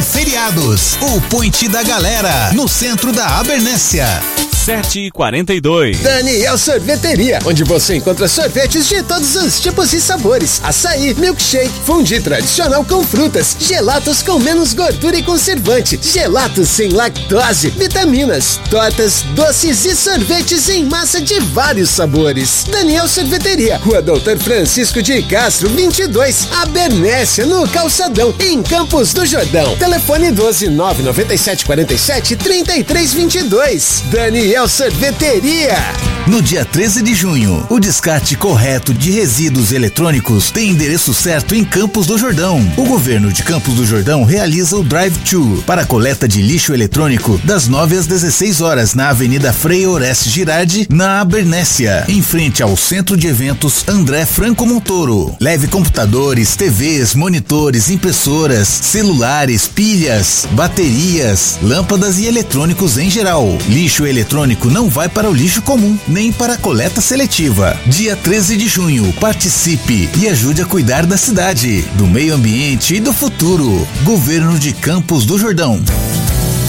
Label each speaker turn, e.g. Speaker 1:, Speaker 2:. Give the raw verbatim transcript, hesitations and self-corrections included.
Speaker 1: feriados. O Point da Galera, no centro da Abernéssia.
Speaker 2: sete e quarenta e dois.
Speaker 3: Daniel Sorveteria, onde você encontra sorvetes de todos os tipos e sabores: açaí, milkshake, fondue tradicional com frutas, gelatos com menos gordura e conservante, gelatos sem lactose, vitaminas, tortas, doces e sorvetes em massa de vários sabores. Daniel Sorveteria, Rua Doutor Francisco de Castro, vinte e dois, Abernéssia, no Calçadão, em Campos do Jordão. Telefone doze, nove nove sete, quatro sete, três três dois dois. Daniel Sorveteria.
Speaker 1: No dia treze de junho, o descarte correto de resíduos eletrônicos tem endereço certo em Campos do Jordão. O governo de Campos do Jordão realiza o Drive-Thru para a coleta de lixo eletrônico das nove às dezesseis horas na Avenida Frei Oreste Girardi, na Abernéssia, em frente ao Centro de Eventos André Franco Montoro. Leve computadores, T Vs, monitores, impressoras, celulares, pilhas, baterias, lâmpadas e eletrônicos em geral. Lixo eletrônico não vai para o lixo comum, nem para a coleta seletiva. Dia treze de junho, participe e ajude a cuidar da cidade, do meio ambiente e do futuro. Governo de Campos do Jordão.